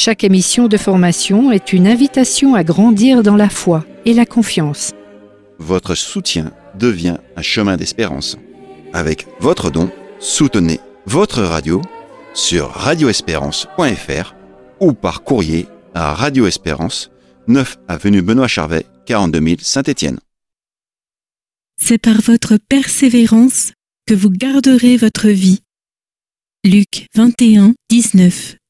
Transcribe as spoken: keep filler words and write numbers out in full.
Chaque émission de formation est une invitation à grandir dans la foi et la confiance. Votre soutien devient un chemin d'espérance. Avec votre don, soutenez votre radio sur radio espérance point f r ou par courrier à Radio Espérance, neuf avenue Benoît Charvet, quarante-deux mille Saint-Étienne. C'est par votre persévérance que vous garderez votre vie. Luc vingt et un, dix-neuf.